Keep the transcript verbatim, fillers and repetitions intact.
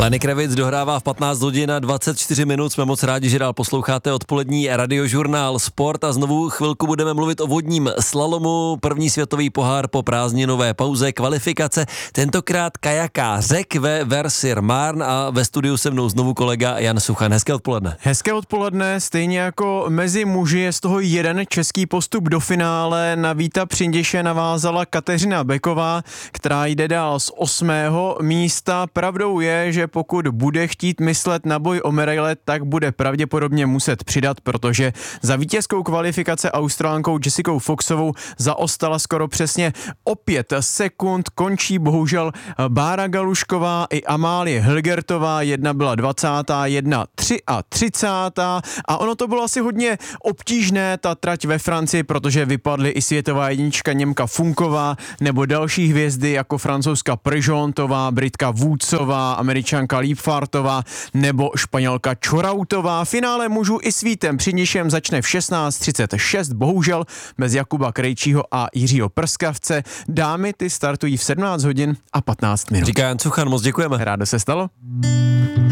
Lenny Kravitz dohrává v patnáct hodin a dvacet čtyři minut. Jsme moc rádi, že dál posloucháte odpolední radiožurnál Sport a znovu chvilku budeme mluvit o vodním slalomu. První světový pohár po prázdninové pauze, kvalifikace, tentokrát kajakářek ve Versi Marne a ve studiu se mnou znovu kolega Jan Suchan. Hezké odpoledne. Hezké odpoledne, stejně jako mezi muži je z toho jeden český postup do finále. Na Víta Přindiše navázala Kateřina Beková, která jde dál z osmého místa. Pravdou je, že pokud bude chtít myslet na boj o medaile, tak bude pravděpodobně muset přidat, protože za vítězkou kvalifikace Australánkou Jessicou Foxovou zaostala skoro přesně o pět sekund. Končí bohužel Bára Galušková i Amálie Hilgertová. Jedna byla dvacátá, jedna třicátá tři a ono to bylo asi hodně obtížné, ta trať ve Francii, protože vypadly i světová jednička Němka Funková nebo další hvězdy jako francouzska Prejontová, Britka Woodsová, Američanka Liepfartová nebo Španělka Čorautová. Finále mužů i s Vítem Přindišem začne v šestnáct třicet šest, bohužel bez Jakuba Krejčího a Jiřího Prskavce. Dámy ty startují v sedmnáct hodin a patnáct minut. Říká Jan Suchan, moc děkujeme. Rádo se stalo.